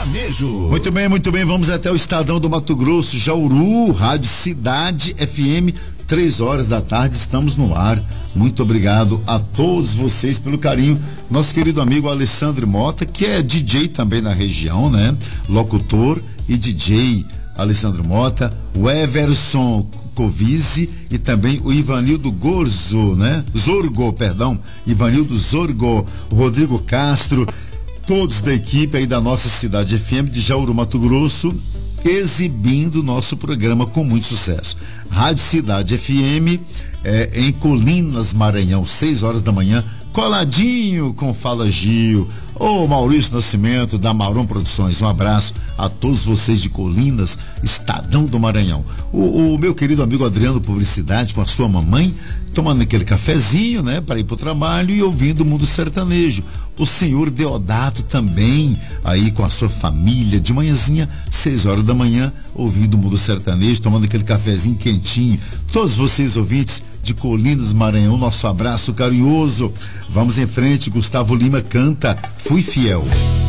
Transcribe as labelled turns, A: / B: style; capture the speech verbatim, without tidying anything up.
A: Sertanejo.
B: Muito bem, muito bem, vamos até o Estadão do Mato Grosso, Jauru, Rádio Cidade F M, três horas da tarde, estamos no ar. Muito obrigado a todos vocês pelo carinho. Nosso querido amigo Alessandro Mota, que é D J também na região, né? Locutor e D J Alessandro Mota, o Everson Covise e também o Ivanildo Gorzo, né? Zorgo, perdão, Ivanildo Zorgo, o Rodrigo Castro, todos da equipe aí da nossa Cidade F M de Jauru, Mato Grosso, exibindo nosso programa com muito sucesso. Rádio Cidade F M, é, em Colinas, Maranhão, seis horas da manhã, coladinho com Fala Gil. Ô Maurício Nascimento, da Mauron Produções, um abraço a todos vocês de Colinas, Estadão do Maranhão. O, o meu querido amigo Adriano Publicidade, com a sua mamãe, tomando aquele cafezinho, né, para ir pro trabalho e ouvindo o Mundo Sertanejo. O senhor Deodato também, aí com a sua família, de manhãzinha, seis horas da manhã, ouvindo o Mundo Sertanejo, tomando aquele cafezinho quentinho. Todos vocês ouvintes de Colinas, Maranhão, nosso abraço carinhoso. Vamos em frente, Gustavo Lima canta Fui Fiel.